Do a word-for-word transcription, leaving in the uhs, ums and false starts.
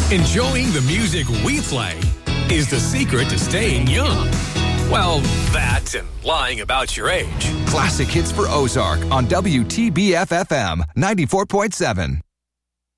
Enjoying the music we play is the secret to staying young. Well, that and lying about your age. Classic hits for Ozark on W T B F F M ninety-four point seven.